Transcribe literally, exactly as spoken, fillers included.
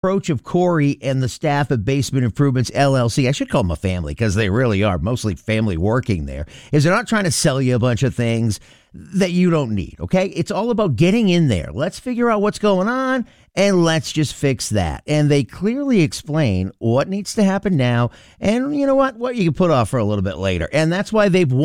approach of Corey and the staff at Basement Improvements L L C, I should call them a family because they really are mostly family working there, is they're not trying to sell you a bunch of things that you don't need, okay? It's all about getting in there. Let's figure out what's going on and let's just fix that. And they clearly explain what needs to happen now and you know what, what you can put off for a little bit later. And that's why they've won.